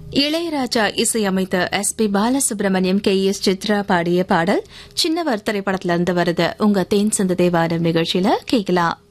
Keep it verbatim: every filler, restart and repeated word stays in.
இளையராஜா இசையமைத்த S B Balasubramaniam K S Chitra பாடிய பாடல் சின்னவர் திரைப்படத்திலிருந்து வருது. உங்க தேன் சிந்து தேவாரம் நிகழ்ச்சியில கேட்கலாம்.